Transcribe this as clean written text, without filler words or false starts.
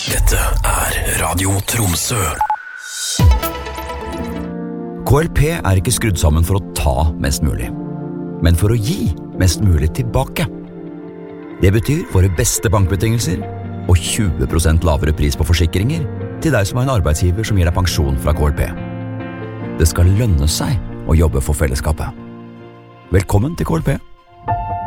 Dette Radio Tromsø. KLP ikke skrudd sammen for å ta mest mulig, men for å gi mest mulig tilbake. Det betyr våre beste bankbetingelser og 20% lavere pris på forsikringer til deg som en arbeidsgiver som gir deg pensjon fra KLP. Det skal lønne seg å jobbe for fellesskapet. Velkommen til KLP.